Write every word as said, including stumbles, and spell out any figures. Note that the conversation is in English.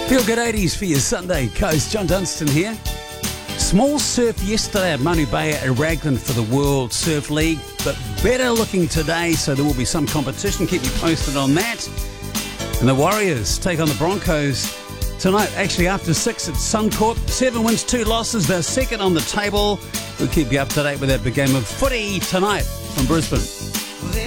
Feel good eighties for your Sunday Coast. John Dunstan here. Small surf yesterday at Manu Bay at Raglan for the World Surf League, but better looking today, so there will be some competition. Keep you posted on that. And the Warriors take on the Broncos tonight, actually after six at Suncorp. Seven wins, two losses. They're second on the table. We'll keep you up to date with that big game of footy tonight from Brisbane.